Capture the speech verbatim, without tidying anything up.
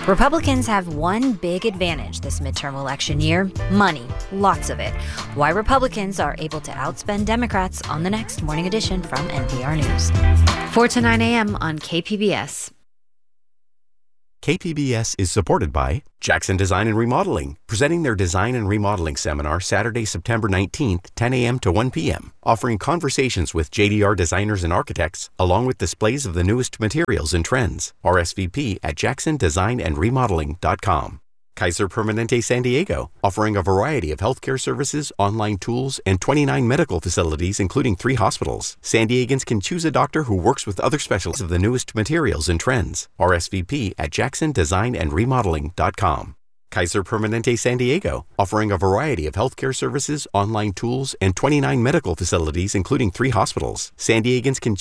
Republicans have one big advantage this midterm election year: money, lots of it. Why Republicans are able to outspend Democrats on the next Morning Edition from N P R News. four to nine a.m. on K P B S. K P B S is supported by Jackson Design and Remodeling, presenting their Design and Remodeling Seminar Saturday, September nineteenth, ten a.m. to one p.m., offering conversations with J D R designers and architects, along with displays of the newest materials and trends. R S V P at jackson design and remodeling dot com. Kaiser Permanente San Diego, offering a variety of healthcare services, online tools, and twenty-nine medical facilities, including three hospitals. San Diegans can choose a doctor who works with other specialists of the newest materials and trends. R S V P at jackson design and remodeling dot com. Kaiser Permanente San Diego, offering a variety of healthcare services, online tools, and twenty-nine medical facilities, including three hospitals. San Diegans can